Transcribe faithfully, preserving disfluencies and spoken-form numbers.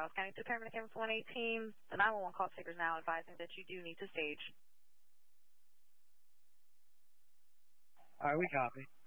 Dallas County to paramedic ambulance one eighteen. The nine one one call taker is now advising that you do need to stage. All right, we copy.